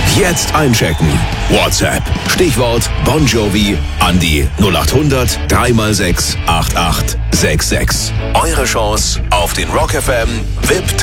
Jetzt einchecken. WhatsApp. Stichwort Bon Jovi an die 0800 3x6 8866. Eure Chance auf den Rock FM VIP